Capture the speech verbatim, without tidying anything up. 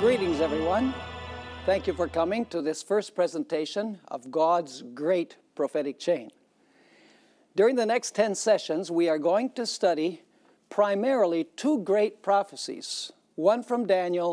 Greetings, everyone. Thank you for coming to this first presentation of God's great prophetic chain. During the next ten sessions, we are going to study primarily two great prophecies, one from Daniel